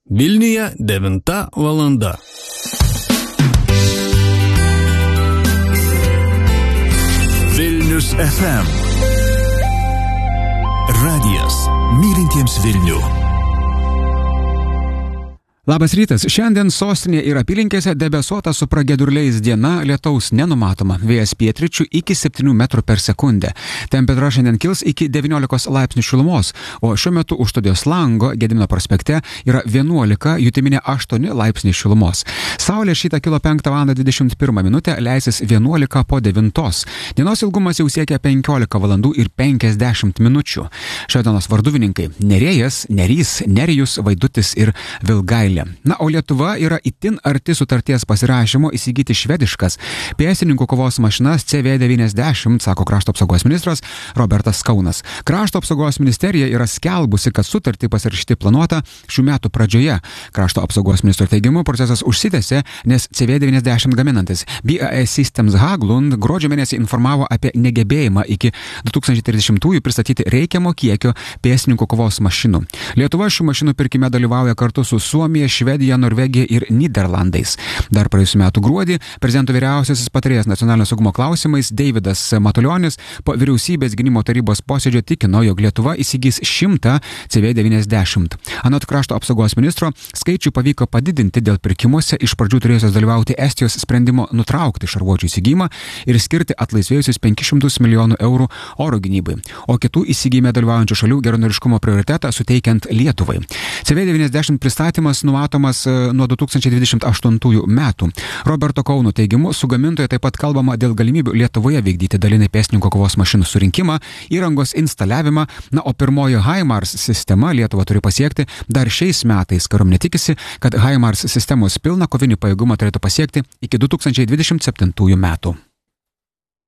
Vilniuje 9 valanda. Vilnius FM. Radijas mylintiems Vilnių. Labas rytas. Šiandien sostinėje ir apylinkėse debesuota su pragiedruliais diena, lietaus nenumatoma. Vėjas pietryčių iki 7 metrų per sekundę. Temperatūra šiandien kils iki 19 laipsnių šilumos, o šiuo metu už studijos lango Gedimino prospekte yra 11, jutiminė 8 laipsniai šilumos. Saulė šitą kilo 5:21, leisis 11 po 9. Dienos ilgumas jau siekia 15 valandų ir 50 minučių. Šios dienos varduvininkai – Nerėjas, Nerys, Nerijus, Vaidutis ir Vilgailė. Na, o Lietuva yra itin arti sutarties pasirašymo įsigyti švediškas pėstininkų kovos mašinas CV90, sako krašto apsaugos ministras Robertas Kaunas. Krašto apsaugos ministerija yra skelbusi, kad sutartį pasirašyti planuota šių metų pradžioje. Krašto apsaugos ministro teigimu procesas užsitęsė, nes CV90 gaminantis BAE Systems Haglund gruodžio mėnesį informavo apie negebėjimą iki 2030-ųjų pristatyti reikiamo kiekio pėstininkų kovos mašinų. Lietuva šių mašinų pirkime dalyvauja kartu su Suomija, Švedija, Norvegija ir Niderlandais. Dar praėjusiu metu gruodį prezidento vyriausiasis patarėjas nacionalinio saugumo klausimais Deividas Matulionis po vyriausybės gynimo tarybos posėdžio tikino, jog Lietuva įsigys 100 CV90. Anot krašto apsaugos ministro, skaičių pavyko padidinti dėl pirkimuose iš pradžių turėjusios dalyvauti Estijos sprendimo nutraukti šarvuočių įsigymą ir skirti atlaisvėjusius 500 milijonų eurų oro gynybai, o kitų įsigyme dalyvaujančių šalių geranoriškumo prioritetą suteikiant Lietuvai. CV90 pristatymas numatomas nuo 2028 metų. Roberto Kauno teigimu, su gamintoje taip pat kalbama dėl galimybių Lietuvoje vykdyti dalinį pėstininkų kovos mašinų surinkimą, įrangos instaliavimą, o pirmoji HIMARS sistema Lietuva turi pasiekti dar šiais metais. Kariuomenė tikisi, kad HIMARS sistemos pilną kovinį pajėgumą turėtų pasiekti iki 2027 metų.